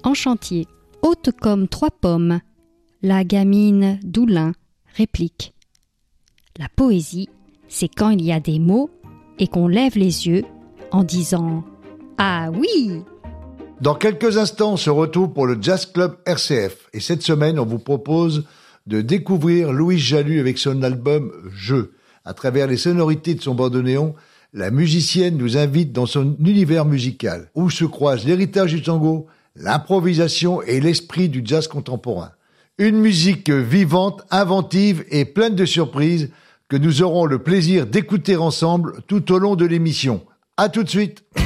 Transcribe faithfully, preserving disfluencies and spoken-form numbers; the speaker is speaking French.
en chantier, haute comme trois pommes. La gamine d'Oulin réplique. La poésie, c'est quand il y a des mots et qu'on lève les yeux en disant « Ah oui !» Dans quelques instants, on se retrouve pour le Jazz Club R C F. Et cette semaine, on vous propose de découvrir Louise Jalut avec son album « Jeu ». À travers les sonorités de son bandoneon, la musicienne nous invite dans son univers musical, où se croisent l'héritage du tango, l'improvisation et l'esprit du jazz contemporain. Une musique vivante, inventive et pleine de surprises que nous aurons le plaisir d'écouter ensemble tout au long de l'émission. À tout de suite.